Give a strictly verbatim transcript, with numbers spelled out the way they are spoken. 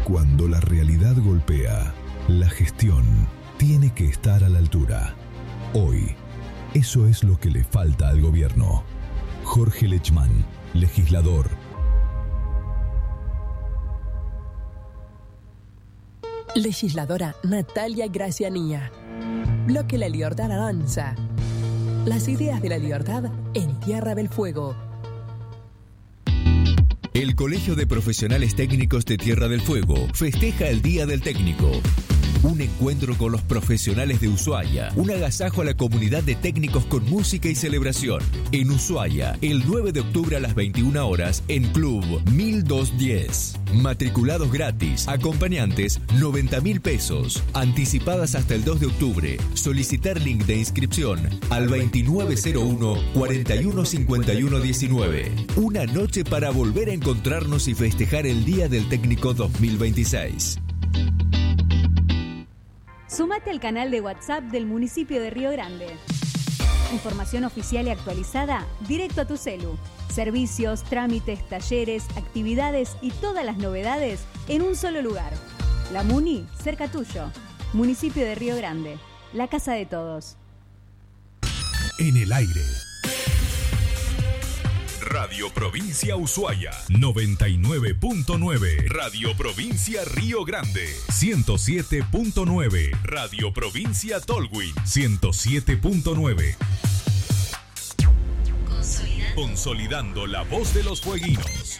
Cuando la realidad golpea, la gestión tiene que estar a la altura. Hoy, eso es lo que le falta al gobierno. Jorge Lechmann, legislador. Legisladora Natalia Gracianía. Bloque La Libertad avanza. Las ideas de la libertad en Tierra del Fuego. El Colegio de Profesionales Técnicos de Tierra del Fuego festeja el Día del Técnico. Un encuentro con los profesionales de Ushuaia, un agasajo a la comunidad de técnicos con música y celebración. En Ushuaia, el nueve de octubre a las veintiuna horas, en Club mil doscientos diez. Matriculados gratis, acompañantes noventa mil pesos, anticipadas hasta el dos de octubre. Solicitar link de inscripción al veintinueve cero uno, cuarenta y uno cincuenta y uno diecinueve. Una noche para volver a encontrarnos y festejar el Día del Técnico dos mil veintiséis. Sumate al canal de WhatsApp del municipio de Río Grande. Información oficial y actualizada directo a tu celu. Servicios, trámites, talleres, actividades y todas las novedades en un solo lugar. La Muni, cerca tuyo. Municipio de Río Grande. La casa de todos. En el aire. Radio Provincia Ushuaia, noventa y nueve punto nueve. Radio Provincia Río Grande, ciento siete punto nueve. Radio Provincia Tolwyn, ciento siete punto nueve. Consolidando. Consolidando la voz de los fueguinos.